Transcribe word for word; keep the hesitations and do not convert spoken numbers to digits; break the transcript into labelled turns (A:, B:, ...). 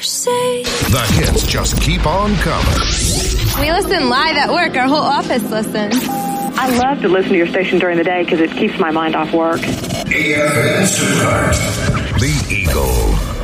A: say.
B: The hits just keep on coming.
C: We listen live at work. Our whole office listens.
D: I love to listen to your station during the day because it keeps my mind off work.
B: A F M Stuttgart. The Eagle.